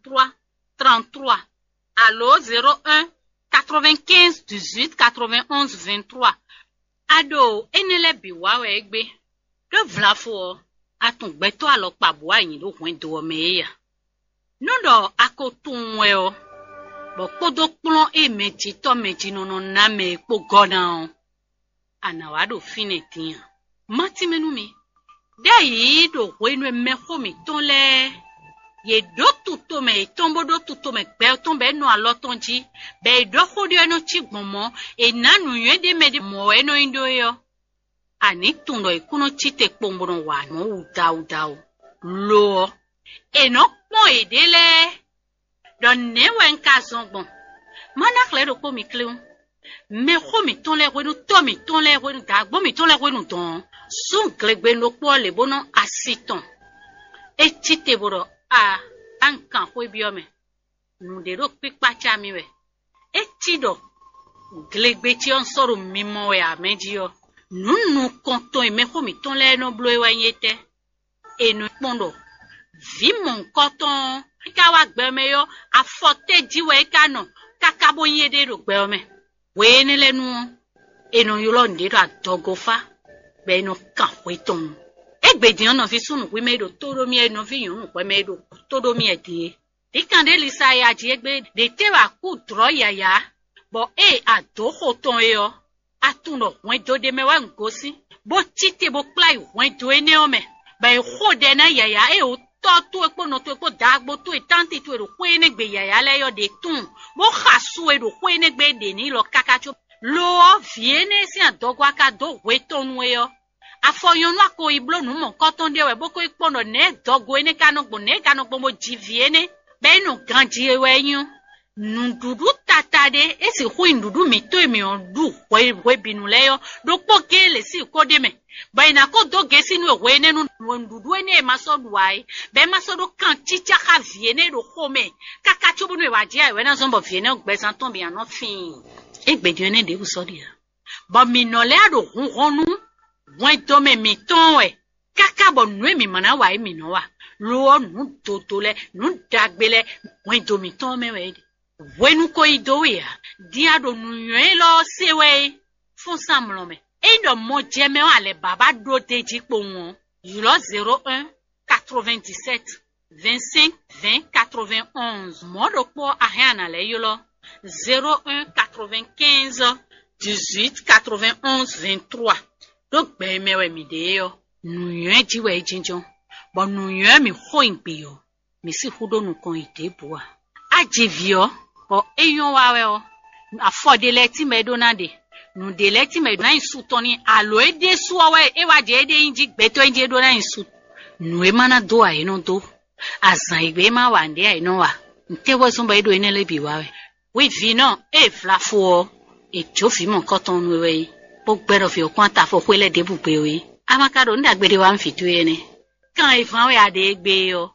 33 33. Allô 01 95 18 91 23. Ado enele biwa we egbe. Do vlafo atun gbeto alo pabo ayin do hwen do me ya. Nodo akotun we o. Bo podo plon e meji to meji no na me po gona. Anawado finetin. Mati menu mi. De yi do hwen me ho mi ton le. Ye do tuto me tombo do tuto me be tombe no alotonji be do khodio no chigbomo e nanu yede me de mo eno indo yo ani tundo ikuno chite pombono wa no udau lo e no mo edele don ne wen ka zongbon mana kle do ko mi kleun me ko mi ton le wenu to mi ton le wenu dagbo mi ton le wenu ton sun glegbe no po le bono asiton e chite boro ankan kwe biome nu de ro pipa chami we etido glegbe ti on soro mimo we ameji yo nu konton e me ko mi ton le no blo e wa yete enu pondo vi mon konton ka wa gbe me yo afote jiwe ka no kakabo yede ro gbe me we ni lenu enu yo lo ndi ra dogofa be no kan we ton Egbedi on fi sunu wi medo todo mi eno fi yun pe medo todo mi ede dikande lisa ya ji egbe de te wa ku tro yaya bo adoko ton yo atuno wen do de me wa ngosi bo tite bo play wen do ene o me ba ho de na yaya o to epo no to epo dagbo to tanti to ero ko ene gbe yaya le yo de tun bo khasu ero ko ene gbe de ni lo kakacho lo viene si adogo aka do we tonu yo afoyonu ako iblo nu mo koton de we boko ipono ne dogo ene kanogbo mo jiviene be no ganji ewe yun nu dudu tatade esi hu ndudu mi to emi on du we binu leyo do pokele si ko de me ba ina ko do gesi nu we ene nu ndudu ene ma so duai be ma so do kan chicha ka viene do home kaka chubu nu wa je we na so bo viene ogbe san ton bi an fin egbedi ene de bu so dia ba mi no le ado hunu Wen to me mi ton we kaka bo nu mi mana wa mi no wa lo nu toto le nu dagbele wen to mi ton me we wenu ko ido ya dia do nu yen lo se we fun samlo me e do mo je me wa le baba do teji po won yulo 01 97 25 20 91 mo do po ahana le yulo 01 95 18 91 23 Donc, ben, me mi de yo. Nu yuen ji we jinjon. Bon, nu yuen mi ho ingbe yo. Mi si hudo nu kon ite bua. Aji vio. Bon, eyon wawe yo. Afo de leti me donade. Nu de leti me donade insu toni. Alo e de su wawe. E wa je de inji. Beto inji donade insu. Nu e mana do a eno do. Azan igbe ma wande a eno wa. Nte wo sumba edo enele bi wawe. We vino. E flafo. E jofi mon koton nu we. Gbero fi okwanta fo kwele de bugbe we amakado ndagbede wa mfitu ene kan ifan we ade egbe yo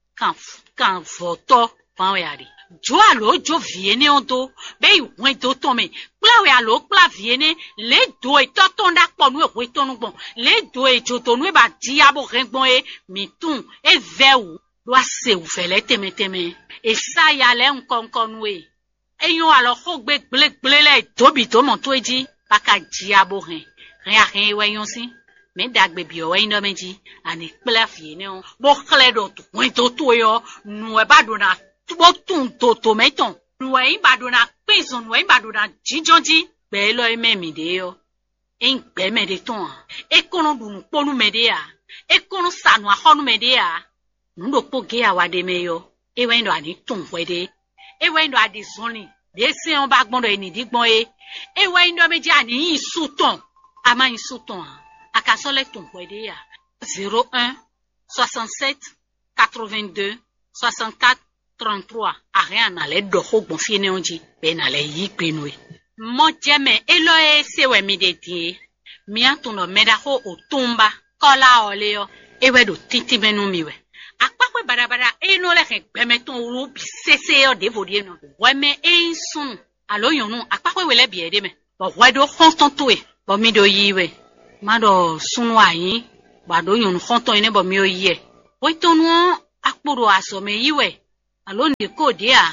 kan voto fan we ade jo alo jo viene onto be iwon to ton me pla we alo pla viene le do e toton da po nu e tonu gbon le do e jo tonu e ba di abo rengbon e mitun e vewu lo ase u fele teme e sa ya le nkonkon we eyon alo ko gbe gble le tobi to mo to eji Paka diabo rien wayon si me dagbe bi o wayin do meji ani pela fie ne o bo kle do to yo nu e ba do na bo tun to meton nu e ba do na pinson nu e ba do na jinjonji be lo e memi de yo en gbe me de ton e kono du nu ponu me de ya e kono sanu ahonu me de ya nu do po ge awade me yo e wayin do ani tun wede e wayin do adi zoni de se on ba gbon do eni digbon e wa indo meji ani insuton ama insuton akasole ton kwede ya 01 67 82 64 33 rien na le do ho gbon fi ne onji be na le yi pinwe mo jeme elo e se we mi de ti mi atuno meda ho otumba kola ole yo e we do titi menu mi we akpakwe barabara e no le gbemeton ru bi sese yo de vodie no we me e sun alo yonu akpakwe wele bi ede me bo wedo khonton e bo mi do yiwe ma do sunu ayin ba do yonu khonton ene bo mi o yi e o tonu akporo aso me yiwe alo ndi ko de a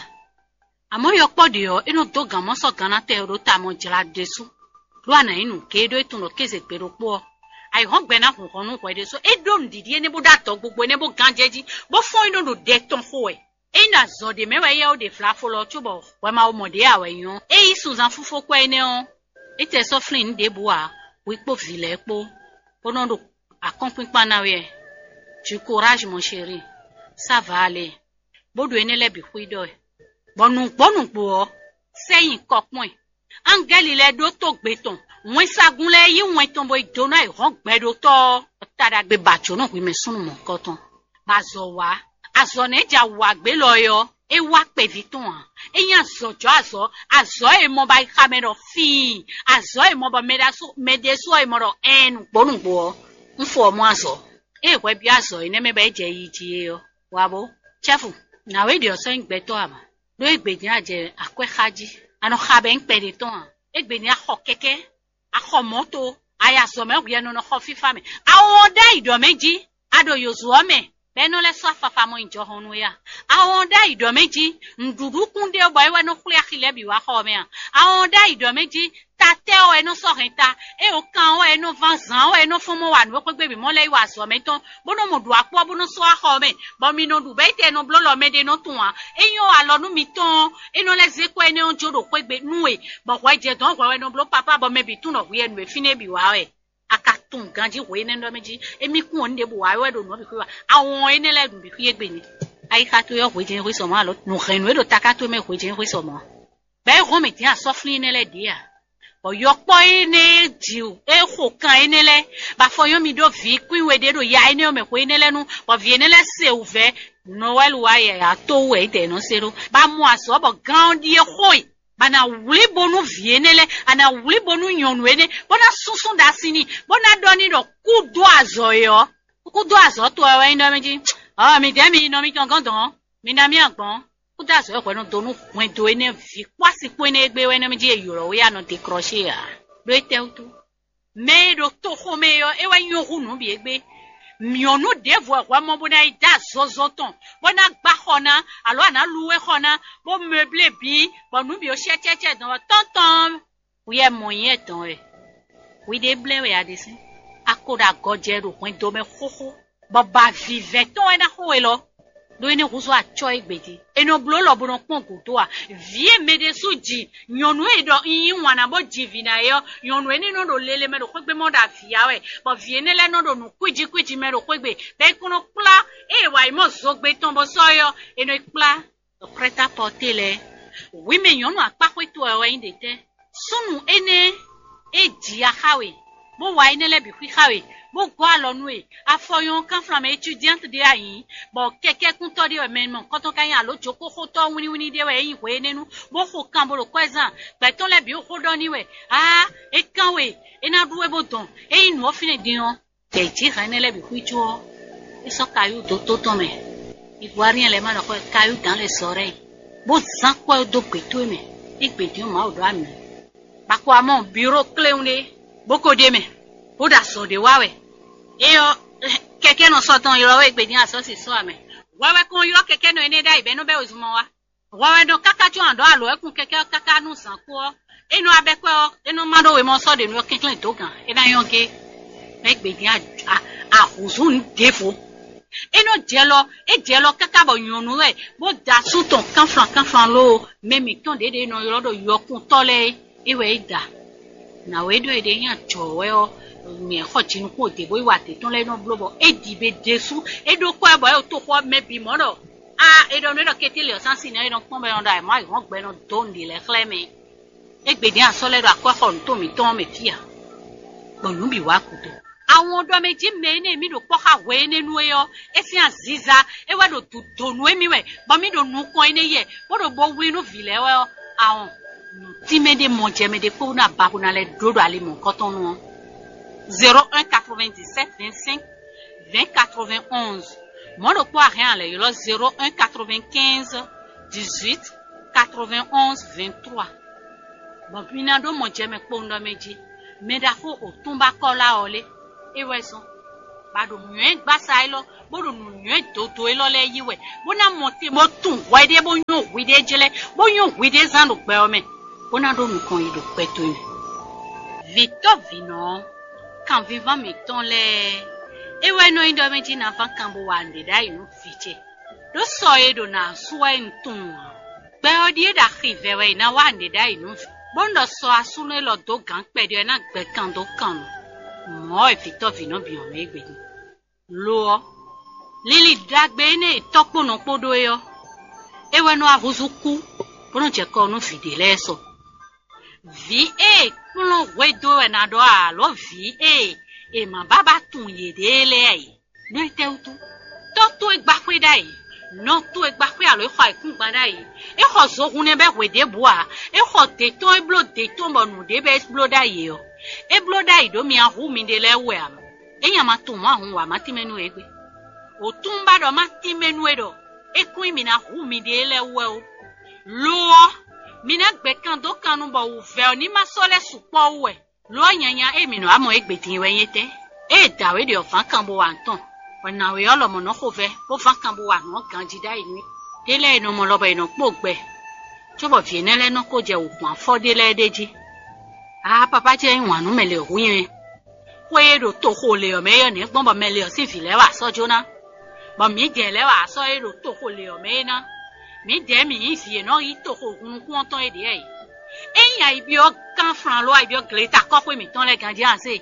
amo yo po de yo eno do gan mo so gan na te ro ta mo jira desu lo ana inu ke do itun lo keze pe ro po ai hon gbe na hun honu ko de so e do ndidi ene bo da to gbogbo ene bo gan jeji bo fo ino do de ton fo e ina zo de mewe ye o de fla fo lo tubo we ma o mo de a we yon e isu zan fufo ko ene o e te so flin de bo a we po vile po ono do accompagn pa na we du courage mon chéri ça va aller bodo ene le bi kuido bonu po seyin kokpon angeli le do to gbeton won sagun le yi won ton bo idona iron gbedo to tada gbe bacho na wi me sunu mo koton bazo wa azo ne ja wa gbe lo yo e wa pe viton eyan zojo azo e mo ba camera fi azo e mo ba medeso e mo ro en bonu po nfo mo azo e we bi azo ene me ba je yi ti yo wabo chefu na we dio so ngbeto ama do egbedin aje akwehaji ano khabe npede ton egbedin akho keke akho moto aya so me gbe no kho fifa me awon da ido meji ado yozuo me beno le so afafa mo injo honu ya awon da ido meji ndudu kunde o boy we no khule akhile bi wa kho me awon da ido meji tate o eno so renta e o kan o eno vanzan o eno fun mo wa no pe gbe bi mo le wa so me ton bono mo du apo bono so akho me bo mi no du be te no blolo me de no tun wa eyan alonu mi ton eno le ze ko ene on jodo pe gbe nu e bo wa je don wa no blo papa bo me bi tun no wi enu e fine bi wa e akatun ganji we ne ndo meji emi kun on de bu wa we do no bi wa awon ene le dun bi fi egbe ni ai ka to yo we je we so ma lo no renu e do takato me we je we so mo be ro me ti a so fli ne le dia bo yo po ene jiu e ho kan ene le ba fo yo mi do vi kwin we de do ya ene o me ko ene le nu bo vi ene le se uve noel wa ye ya to we de no sero ba mu aso bo gan di hoi bana wuli bonu vi ene le ana wuli bonu nyonu ene bona susun da sini bona doni do kudo azo to we ndo meji mi de mi no mi gangan don mi na mi agbon kudo azo ko no donu wen do ene vi kwasi po ene egbe we no meji eyoro we ano de crochet a do ete utu me do to ho me yo e wa yoru no bi egbe mionu devo wa mo bona ida zozoton bona gba khona alo ana luwe khona bo meuble bi bonu bi o checheche don tonton we e moyen ton e we de ble we adisi akoda godjero point do me khokho bo ba vive ton e na ho e lo do ene ruzo a choi gbedi eno blo lo bono pon kuto a vie medesu ji nyonu e do yin wana bo jivina yo nyonu ene no do lele me do kwegbe mo da fia we bo vie ne le no do nu kwiji me do kwegbe be kuno pla e wa imo zogbe ton bo so yo eno pla prêt à porter le oui me nyonu apa kweto e wa inde te sunu ene e ji ahawe bo wa ene le bi kwi hawe bo gwa lonu e afoyon kan flam étudiante de ayin bo keke kun to de men mon koton kan ya lo joko ko to wini de we yin we nenu bo ko kan bo lo kwezan gbe ton le bi o ko do ni we e kan we e na duwe bo don e inu o fine dion te ti ran le bi kwicho e so kayu do to ton me i voit rien les mains ko kayu dans les oreilles bo zan ko do peto me e gbe dion ma o do ami ba ko amon bureau clé unde boko de me o da so de wa we eyo keke no so ton iro we gbe ni aso si so ame wewe kun iro keke no ene da ibe no be ozumo wa wewe do kaka ju ando alo ekun keke kaka nu san ko enu abekwe o enu mado we mo so de no kinklin to gan ena yonke me gbe ni a uzun defo eno jelo kaka bo yonu we bo da su ton kan flan lo memi ton dede no iro do yokun tole iwe ida na we do ede yan jowe o mi e khotinu ko de bo iwa te ton le no blobo e dibe desu e do ko e bo e to ko me bi mo no e do no ketile o san sin e do pon be on da e ma won gbe no don di le kleme e gbe din aso le do akwa khon to mi ton me fia bonu bi wa kuto awon do meji me ne mi do po ha we nenu e yo e fi aziza e wa do donu e mi we bo mi do nu kon ene ye bo do bo wi no vile we awon ti me de mon je me de ko na ba na le do ale mon koton no 01 97 25 20 91 mon le quoi rien le 01 95 18 91 23 bon pinando mon je me ko ndo meji me da fo o tumba kola ole e weson ba do muen gba sai lo bodo nu nye dodo elole yiwe bona monte mo tun wide bonyo wide jele bonyo wide zando gbe ome bona do nu kan ido peto mi Victor Vino kan vivant mi ton le ewe no indo meji na fan kan bo wande da inu fiche do so edo na suwa ntun gbe odi da khive we na wande da inu bondo so asune lo do gan pede na gbe kan do kan mo Victor Vino bi on megbe lo Lili dagbe ne topono podo yo ewe no avuzuku bono je ko no fidele so VA kulo wedo e na do a lo VA e ma baba tun yedele ai no ite utu to egba pe dai no to egba pe alo kho ikun gba dai e kho zo kun ne be wede bua e kho te to e blo de to mbonu de be blo dai yo e blo dai do mi ahu mi de lewe am e nya ma tun ma hun wa ma ti menu egbe otumba do ma ti menu edo e kun mi na hu mi de lewe o lo mina gbe kan do kanu bo u ve oni ma sole supo we lo yanya e mi no amo egbe tin we yete e dawe de ofan kan bo wa nton ona we olomo no ko ve bo fan kan bo wa no kan jida ini dele no mo lobo ino pogbe chobo fi nele no ko je okun afodele deji papa je nwan nu mele hu yin we do to ko le o me yo ni gbon bo mele o si fi le wa sojo na bo mi je le wa so e do to ko le o me na mi de mi yin fi no yi to ko kun kun ton e de e eyan ibi o kan fran lo ibi o gleta ko pe mi ton le gan ji an se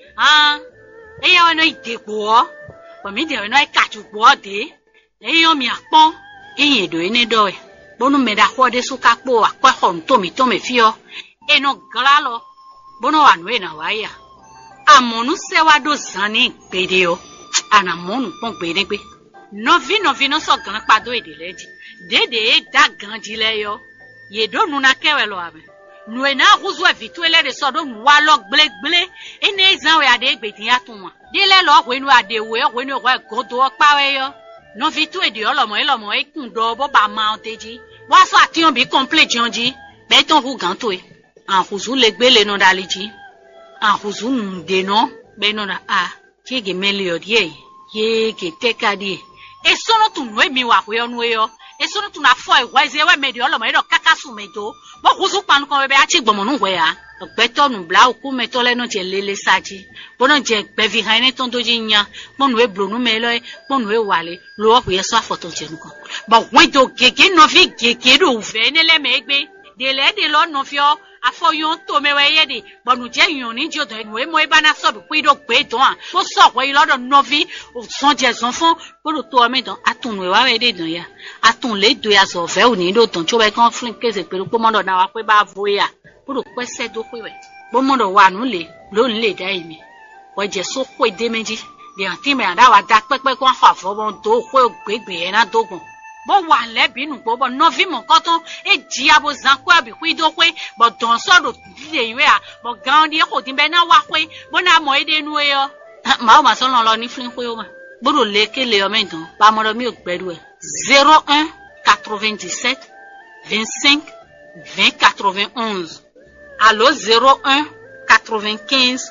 eyan wa no idepo o bo mi de no e kaju po de eyan mi apon eyan edo ene do e bonu me da ko de suka po akwa hon to mi fi o eno glalo bono wa no e na wa ya amonu se wa do zani gbede o ana monu pon gbede pe novi no so gan pado ede leji dede e da ganji le yo ye do nu na kewe lo ame nu e na guzu e vitu ele de so do nu wa lo gble ene zan we ade gbedin atun wa de le lo we nu ade we nu we godo pa we yo no vitu e de olomo e kun do bo ba ma oteji wa so ati on bi complete jonji be ton hu gan to e an guzu le gbele no daliji an guzu nde no be no na ke ge mele odie ye ke tekadi e sono tu no mi wa we onu yo eso no tu na fo e wise we me de olomo e do kakasu me do bo guzu panu kon be a chi gbomo nu we ya ogbeto nu bla oku me to le no je lele saji bo no je gbe vi han ni ton doji nya bo nu e blo nu me lo bo nu e wale lo o ye so afoto je nu kon bo we do gege no vi gege do ve ne le me gbe de lo no fi o afoyon to me we ye de bo nu je yun ni jo do nu e mo e ba na so bi pe do gbe don bo so we lo do no vi o son je son fun bo do to me don atun we wa we de don ya atun le do ya so ve o ni do ton cho we kan flin keze pe po mo do na wa pe ba vo ya bo do pe se do pe we bo mo do wa nu le lo le da imi o je so ko de meji de anti me ada wa da pepe ko fa fo bo do ko gbegbe e na dogun bo wa le binu po bo no vi mo ko ton e ji abo zan ko abi ku do pe bo don so do de iwe a bo gan di ko tin be na wa pe bo na mo e de nu e yo ma o ma so lo ni flin ko yo ma bo do le ke le o me don pa mo do mi o gbedu e 01 97 25 20 91 allo 01 95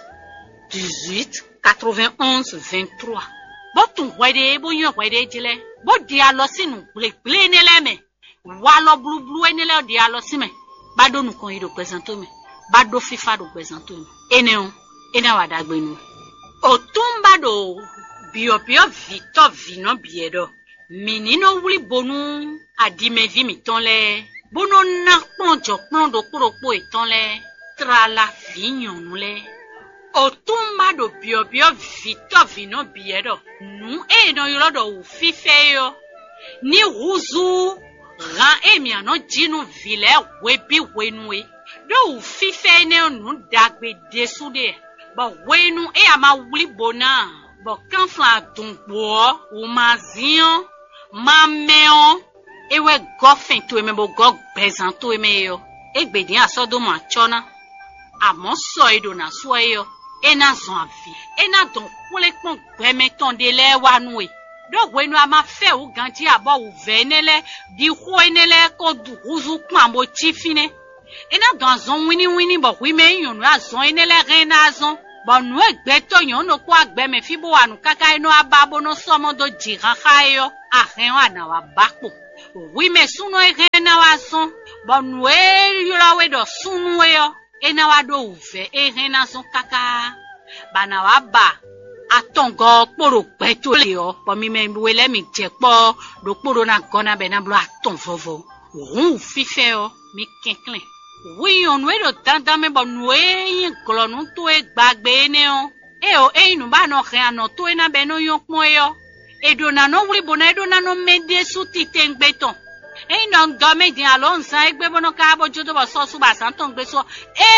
18 91 23 bo tun wede bo yan wede jile bo di alo sinu ple ne le me wa lo blu ene le di alo si me ba do nu kan ido presento me ba do fifa do presento me ene wa dagbe nu o tun ba do bio Victor Vino biedo minino wuli bonu adime vi mi ton le bono na ponjo do kuropo iton le trala vinyon nu le otumba do bio Victor Vino biedo nu e no yoro do fife yo ni huzu ran emi ano jinu vile webi wenue do fife ne nu dagbe desude bo wenu e ama wuli bona bo kanfla tunpo o mazion mameo ewe gofin to me bo go bezan to me yo egbedin asodo mo achona amo so edo na so yo ena zon afi ena don kule pon gbeme ton de le wa nu e do gwenu ama fe u ganji abo u venele di ho enele ko du uzu pan bo chifine ena don zon wini bo wi me yun azon enele ren azon Bon nous egbeto yon no kwa gbe me fibo anu kaka eno ababo no somo do jiranha yo ahen ana wa bakpo. Oui me suno na wa son. Bon nous yo la we do sunu yo ena wa do uve na son kaka. Bana wa ba atongo kporo peto le yo po mi me wele mi jepo do kporo na gona be na blo aton vovo run fife yo mi kenklen oui on we do dandan me bon we glo nu to e gbagbe ne o nu ba no re ano to e na be no yon pon yo e do na no wuri bona e do na no mede su ti tengbeton no do me din alon san egbe bono ka bo jodo bo so su ba san ton gbe so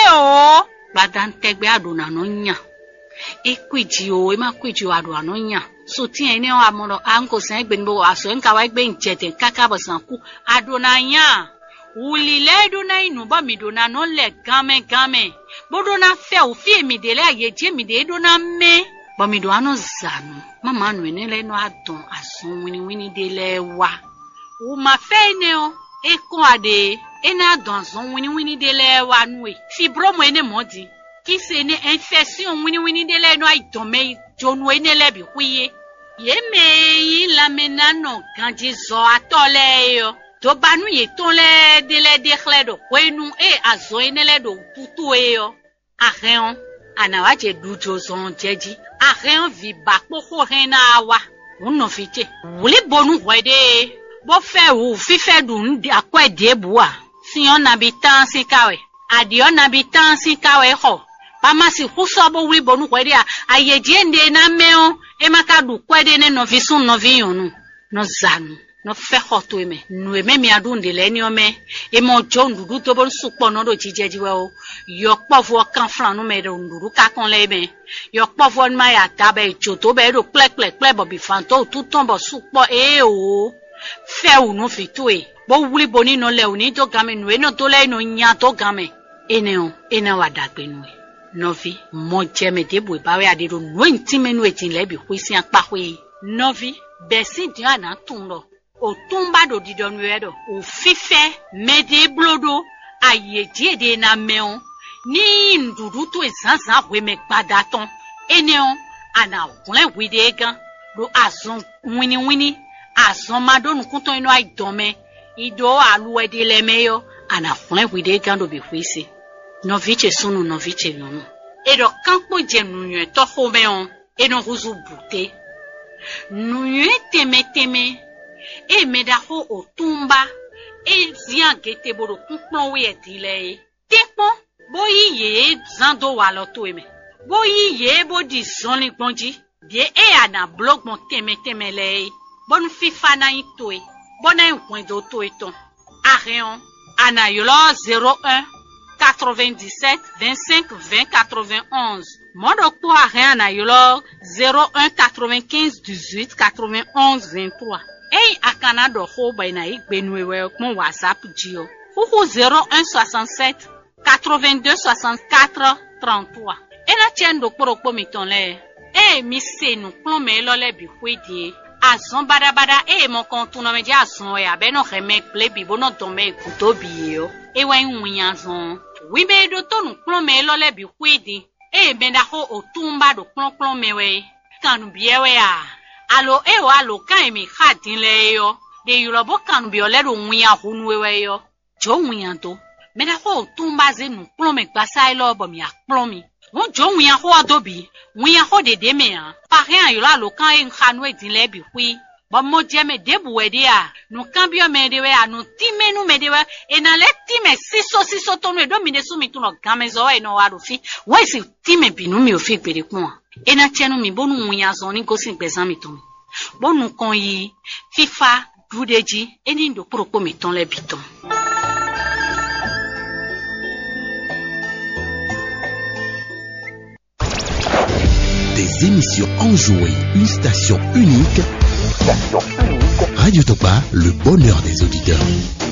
badan tegbe adona no nya ekwiji o ma kwiji o ado anonya so ti ene o amoro anko san egbe nbo aso nka wa egbe njete kaka bo san ku adona nya ulile do na inu ba mi do na no le game bodo na fe o fi mi de le aye je mi de do na me bo mi do ano zanu mama nu ene le no adon asun wini de le wa o ma fe ne o ekon ade ena adon asun wini de le wa nu e fibro mo ene modi qui c'est une infection wini de le no ai tomé jonu ene le bi kuye ye me la menano kanji zo atole yo to banu ye ton le de le de khledo kwenu azo ene le do tutu yo ahen ana wa je dujo zon jeji ahen vi bakpo ko hena wa unno fite wuli bonu wede bo fe wu fife dun akwa de bua si on habitant si kawe adi on habitant si kawe ho pamasi kusobo wuli bonu kwede ayeje nde na meo maka du kwede ne no visun no viyonu no zanu no fe hoto eme nu eme mi adunde le ni ome mo jo ndudu to bon supo no do jijeji we o yo povo kan flan no me do ndudu ka kon le me yo povo ma ya tabe joto be do plek bo bi fanto tout ton bo supo fe u no fitu bo wuli boni no le oni to game nu no to le no nya to game ene wa dagbe nu novi mo jeme de bo ba we ade do no ntime nu etin le bi kwesi apa hwe novi besi di ana tun lo o tumba do didonu edo o fife mede blodo ayeje de na meon ni ndudu to ezanzan we me gbadaton eneon ana kunle wide gan do azon wini azon madonu kunton ino aidome ido aluwe de lemeyo ana kunle wide gan do bi kwesi noviche sunu noviche yono edo kanpo jenu to homeon eno huzu bute nuye teme medaho o tumba zian gete bodo kunpon we etile tepo boyi ye zando walo to eme boyi ye bodi zonli gbonji die ana blog mon teme le bon fifa na ito bona enwen do to eton areon ana yolo 01 97 25 20 91 modo ko areon ana yolo 01 95 18 91 23 akana do ho ba na igbenwe we mon WhatsApp jio. Huhu 0167 82 64 33. Ena chendo kporokpo miton le. Mi se nu plome lo le bi kwedi. Azon bada mon kontu no me di azon abe no reme ple bi bono tome kuto bi yo. Wa nwunya zon. Wi be do to nu plome lo le bi kwedi. Me da ho otumba do plome we. Kanu bi we alo alo kan mi khadin le yo de yurobo kan bi ole ro nwia hunu we yo jo nwia to me da ho tumba ze nu plome gbasa lo bo mi akplomi won jo nwia ho adobi nwia ho de me pa rien yo alo kan en khanu edin le bi hui bo mo je me debu we dia nu kan bi o me de we anu ti menu me de we na le ti me siso to no do mi de su mi tu no gamezo we no wa do fi we si ti me binu mi o fi pere kun ena tienu mi bonu nwia zo ni go sin gbezan mi to bonu kon yi fifa dudeji eni ndo propos mi ton le biton. Des émissions enjouées, une station unique. Radio Topa, le bonheur des auditeurs.